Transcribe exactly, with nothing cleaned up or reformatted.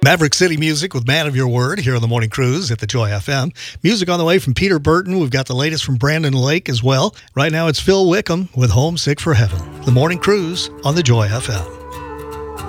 Maverick City Music with Man of Your Word here on the Morning Cruise at the Joy F M. Music on the way from Peter Burton. We've got the latest from Brandon Lake as well. Right now it's Phil Wickham with Homesick for Heaven. The Morning Cruise on the Joy F M.